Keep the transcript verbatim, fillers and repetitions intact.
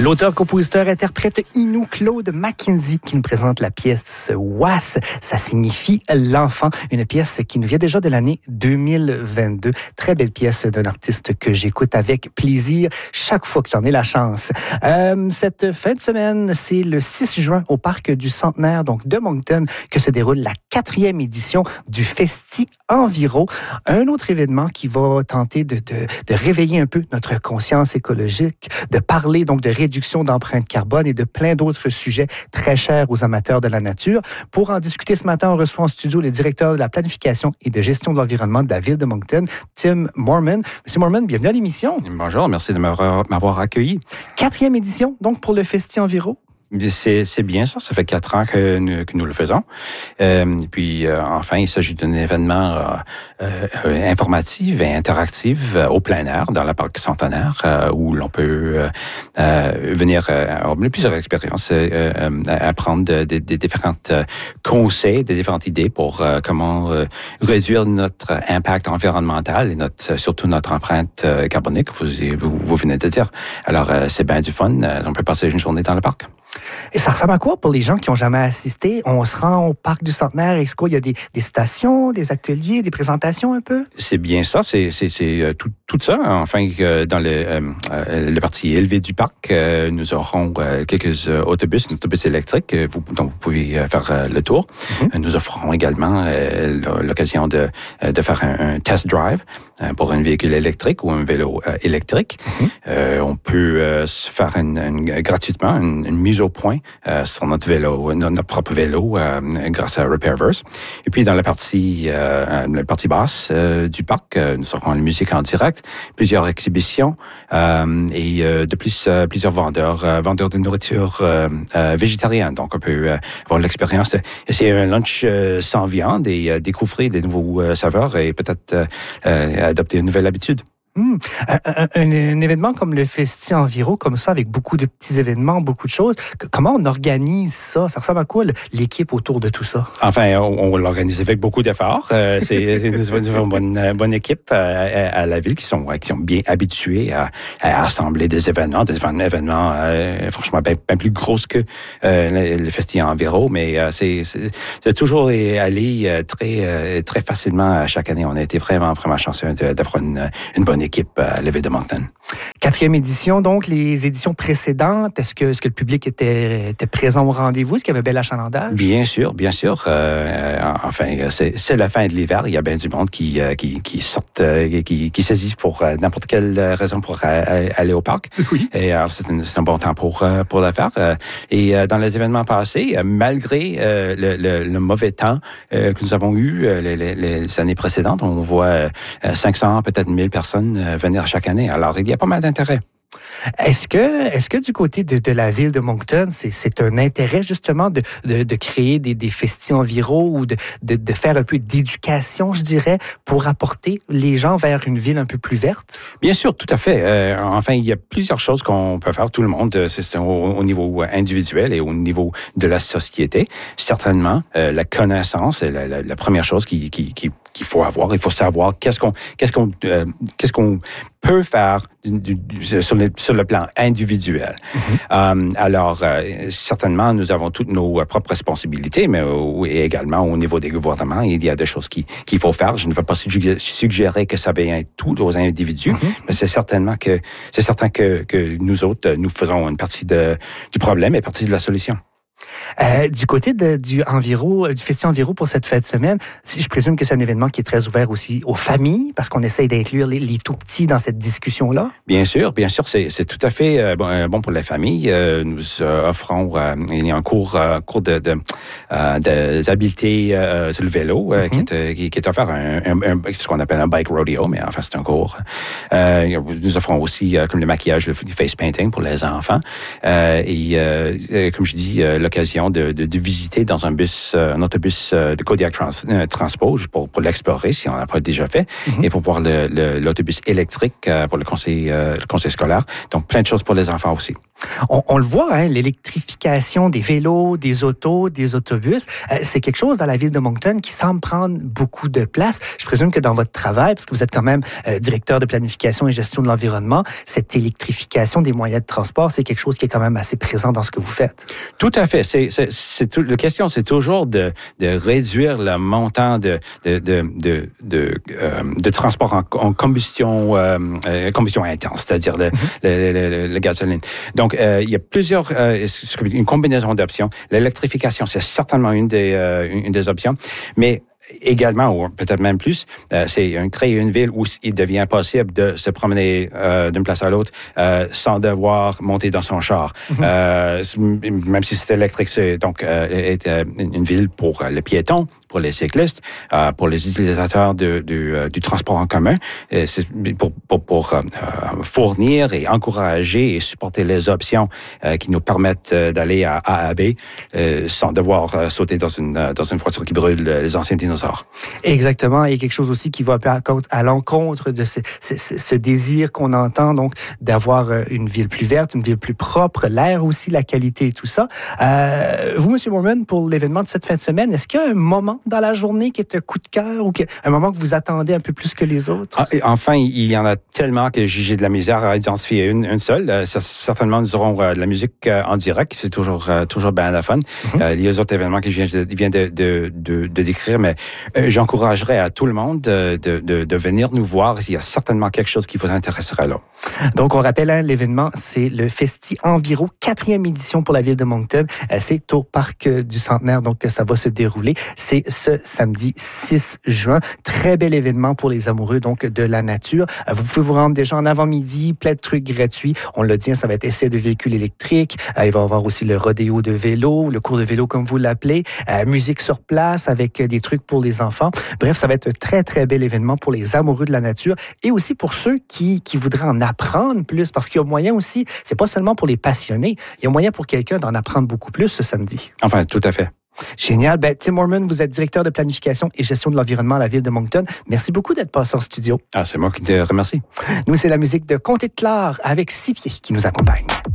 L'auteur-compositeur-interprète Inou Claude Mackenzie qui nous présente la pièce Was, ça signifie l'enfant, une pièce qui nous vient déjà de l'année deux mille vingt-deux. Très belle pièce d'un artiste que j'écoute avec plaisir chaque fois que j'en ai la chance. Euh, cette fin de semaine, c'est le six juin au Parc du Centenaire, donc de Moncton, que se déroule la quatrième édition du Festi Enviro, un autre événement qui va tenter de, de, de réveiller un peu notre conscience écologique, de parler donc de réduction d'empreinte carbone et de plein d'autres sujets très chers aux amateurs de la nature. Pour en discuter ce matin, on reçoit en studio le directeur de la planification et de gestion de l'environnement de la ville de Moncton, Tim Moorman. Monsieur Moorman, bienvenue à l'émission. Bonjour, merci de m'avoir, m'avoir accueilli. Quatrième édition, donc, pour le Festi Enviro. C'est, c'est bien ça, ça fait quatre ans que nous, que nous le faisons. Euh, puis euh, enfin, il s'agit d'un événement euh, euh, informatif et interactif euh, au plein air dans le parc Centenaire euh, où l'on peut euh, euh, venir euh, avoir plusieurs expériences, euh, euh, apprendre des de, de différents conseils, des différentes idées pour euh, comment euh, réduire notre impact environnemental et notre surtout notre empreinte euh, carbonique. Vous, vous, vous venez de dire. Alors euh, c'est bien du fun. On peut passer une journée dans le parc. Et ça ressemble à quoi pour les gens qui n'ont jamais assisté? On se rend au Parc du Centenaire, est-ce qu'il y a des, des stations, des ateliers, des présentations un peu? C'est bien ça, c'est, c'est, c'est tout, tout ça. Enfin, dans le, euh, le partie élevé du parc, euh, nous aurons euh, quelques euh, autobus, un autobus électrique euh, vous, dont vous pouvez faire euh, le tour. Mm-hmm. Nous offrons également euh, l'occasion de, de faire un, un test drive euh, pour un véhicule électrique ou un vélo euh, électrique. Mm-hmm. Euh, on peut euh, se faire une, une, gratuitement une, une mise au point euh, sur notre vélo, notre propre vélo, euh, grâce à Repairverse. Et puis dans la partie, euh, la partie basse euh, du parc, euh, nous aurons la musique en direct, plusieurs exhibitions euh, et euh, de plus euh, plusieurs vendeurs, euh, vendeurs de nourriture euh, euh, végétarienne. Donc on peut euh, avoir l'expérience d'essayer un lunch euh, sans viande et euh, découvrir des nouveaux euh, saveurs et peut-être euh, euh, adopter une nouvelle habitude. Mmh. Un, un, un, un événement comme le Festi Enviro, comme ça, avec beaucoup de petits événements, beaucoup de choses, que, comment on organise ça? Ça ressemble à quoi, l'équipe autour de tout ça? Enfin, on, on l'organise avec beaucoup d'efforts. Euh, c'est, c'est une, une bonne, bonne équipe euh, à, à la ville qui sont, qui sont bien habitués à, à assembler des événements, des événements euh, franchement bien, bien plus gros que euh, le, le Festi Enviro, mais euh, c'est, c'est, c'est toujours allé euh, très, euh, très facilement chaque année. On a été vraiment, vraiment chanceux d'avoir une, une bonne équipe à la ville de Moncton. Quatrième édition, donc, les éditions précédentes, est-ce que, est-ce que le public était, était présent au rendez-vous? Est-ce qu'il y avait un bel achalandage? Bien sûr, bien sûr. Euh, enfin, c'est, c'est la fin de l'hiver. Il y a bien du monde qui, qui, qui sortent, qui, qui saisissent pour n'importe quelle raison pour aller au parc. Oui. Et alors, c'est un, c'est un bon temps pour, pour le faire. Et dans les événements passés, malgré le, le, le mauvais temps que nous avons eu les, les, les années précédentes, on voit cinq cents, peut-être mille personnes venir chaque année. Alors, il y a pas mal d'intérêt. Est-ce que, est-ce que du côté de, de la ville de Moncton, c'est, c'est un intérêt justement de, de, de créer des, des Festi Enviro ou de, de, de faire un peu d'éducation, je dirais, pour apporter les gens vers une ville un peu plus verte? Bien sûr, tout à fait. Euh, enfin, il y a plusieurs choses qu'on peut faire. Tout le monde, c'est, c'est au, au niveau individuel et au niveau de la société. Certainement, euh, la connaissance est la, la, la première chose qui, qui, qui, qu'il faut avoir. Il faut savoir qu'est-ce qu'on, qu'est-ce qu'on, euh, qu'est-ce qu'on peut faire du, du, sur, le, sur le plan individuel. Mm-hmm. Euh, alors, euh, certainement, nous avons toutes nos propres responsabilités, mais euh, également au niveau des gouvernements, il y a des choses qui, qu'il faut faire. Je ne veux pas suggérer que ça vient tout aux individus, mm-hmm. mais c'est certainement que c'est certain que, que nous autres, nous faisons une partie de, du problème et partie de la solution. Euh, du côté de, du Enviro, du Festi Enviro pour cette fin de semaine, je présume que c'est un événement qui est très ouvert aussi aux familles, parce qu'on essaye d'inclure les, les tout-petits dans cette discussion-là. Bien sûr, bien sûr, c'est, c'est tout à fait euh, bon, bon pour la famille. Euh, nous euh, offrons, euh, il y a un cours, euh, cours de, de, euh, de d'habileté euh, sur le vélo euh, mm-hmm. qui, est, qui, qui est offert, un, un, un, ce qu'on appelle un bike rodeo, mais enfin c'est un cours. Euh, nous offrons aussi euh, comme le maquillage, le face painting pour les enfants. Euh, et euh, comme je dis, euh, l'occasion de, de, de visiter dans un bus, un autobus de Kodiak Trans, euh, Transpo pour, pour l'explorer si on n'a pas déjà fait, mm-hmm. et pour voir le, le, l'autobus électrique pour le conseil, euh, le conseil scolaire. Donc, plein de choses pour les enfants aussi. On, on le voit, hein, l'électrification des vélos, des autos, des autobus, euh, c'est quelque chose dans la ville de Moncton qui semble prendre beaucoup de place. Je présume que dans votre travail, parce que vous êtes quand même euh, directeur de planification et gestion de l'environnement, cette électrification des moyens de transport, c'est quelque chose qui est quand même assez présent dans ce que vous faites. Tout à fait. C'est, c'est, c'est tout, la question, c'est toujours de, de réduire le montant de, de, de, de, de, euh, de transport en, en combustion, euh, combustion intense, c'est-à-dire le, mm-hmm. le, le, le, le gasoline. Donc, euh, il y a plusieurs, euh, une combinaison d'options. L'électrification, c'est certainement une des, euh, une des options, mais également, ou peut-être même plus, euh, c'est un, créer une ville où il devient possible de se promener euh, d'une place à l'autre euh, sans devoir monter dans son char. Mm-hmm. Euh, même si c'est électrique, c'est donc euh, est, euh, une ville pour les piétons, pour les cyclistes, euh, pour les utilisateurs de, de, euh, du transport en commun, et c'est pour, pour, pour euh, fournir et encourager et supporter les options euh, qui nous permettent euh, d'aller à A à B euh, sans devoir euh, sauter dans une, euh, dans une voiture qui brûle les anciens dinosaures. Exactement, et quelque chose aussi qui va à l'encontre de ce, ce, ce désir qu'on entend, donc d'avoir une ville plus verte, une ville plus propre, l'air aussi, la qualité et tout ça. Euh, vous, M. Moorman, pour l'événement de cette fin de semaine, est-ce qu'il y a un moment dans la journée qui est un coup de cœur ou un moment que vous attendez un peu plus que les autres? Ah, et enfin, il y en a tellement que j'ai de la misère à identifier une, une seule. Euh, ça, certainement, nous aurons euh, de la musique euh, en direct, c'est toujours euh, toujours bien la fun. Mm-hmm. Euh, il y a les autres événements que je viens de, viens de, de, de, de décrire, mais euh, j'encouragerais à tout le monde de, de, de, de venir nous voir. Il y a certainement quelque chose qui vous intéresserait là. Donc, on rappelle, hein, l'événement, c'est le Festi Enviro, quatrième édition pour la ville de Moncton. Euh, c'est au Parc du Centenaire, donc ça va se dérouler. C'est ce samedi six juin. Très bel événement pour les amoureux donc de la nature. Euh, vous pouvez vous rendre déjà en avant-midi, plein de trucs gratuits. On l'a dit, ça va être essai de véhicules électriques. Euh, il va y avoir aussi le rodéo de vélo, le cours de vélo comme vous l'appelez, euh, musique sur place avec des trucs pour les enfants. Bref, ça va être un très, très bel événement pour les amoureux de la nature et aussi pour ceux qui, qui voudraient en apprendre plus parce qu'il y a moyen aussi, c'est pas seulement pour les passionnés, il y a moyen pour quelqu'un d'en apprendre beaucoup plus ce samedi. Enfin, tout à fait. Génial. Ben, Tim Moorman, vous êtes directeur de planification et gestion de l'environnement à la ville de Moncton. Merci beaucoup d'être passé en studio. Ah, c'est moi qui te remercie. Nous, c'est la musique de Comté de Clare avec Six Pieds qui nous accompagne.